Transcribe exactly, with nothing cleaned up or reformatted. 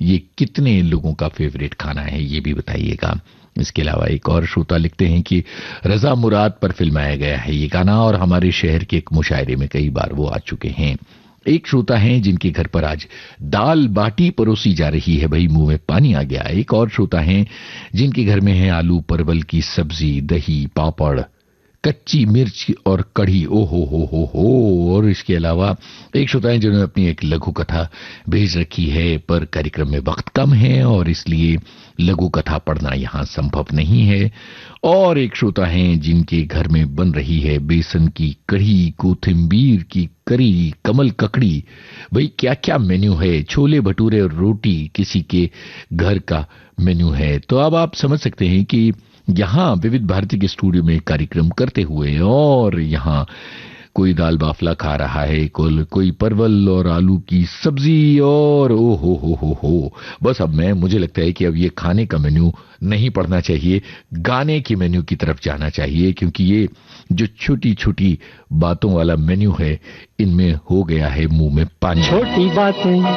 ये कितने लोगों का फेवरेट खाना है ये भी बताइएगा। इसके अलावा एक और श्रोता लिखते हैं कि रजा मुराद पर फिल्माया गया है ये गाना और हमारे शहर के एक मुशायरे में कई बार वो आ चुके हैं। एक श्रोता हैं जिनके घर पर आज दाल बाटी परोसी जा रही है, भाई मुंह में पानी आ गया। एक और श्रोता हैं जिनके घर में है आलू परवल की सब्जी, दही, पापड़, कच्ची मिर्च और कढ़ी। ओ हो हो हो हो। और इसके अलावा एक श्रोता है जिन्होंने अपनी एक लघु कथा भेज रखी है, पर कार्यक्रम में वक्त कम है और इसलिए लघु कथा पढ़ना यहाँ संभव नहीं है। और एक श्रोता हैं जिनके घर में बन रही है बेसन की कढ़ी, कोथिंबीर की करी, कमल ककड़ी। भाई क्या क्या मेन्यू है, छोले भटूरे और रोटी किसी के घर का मेन्यू है। तो अब आप समझ सकते हैं कि यहाँ विविध भारती के स्टूडियो में कार्यक्रम करते हुए और यहाँ कोई दाल बाफला खा रहा है, कोई कोई परवल और आलू की सब्जी और ओ हो हो हो हो। बस अब मैं मुझे लगता है कि अब ये खाने का मेन्यू नहीं पढ़ना चाहिए, गाने की मेन्यू की तरफ जाना चाहिए, क्योंकि ये जो छोटी छोटी बातों वाला मेन्यू है इनमें हो गया है मुंह में पानी। छोटी बातें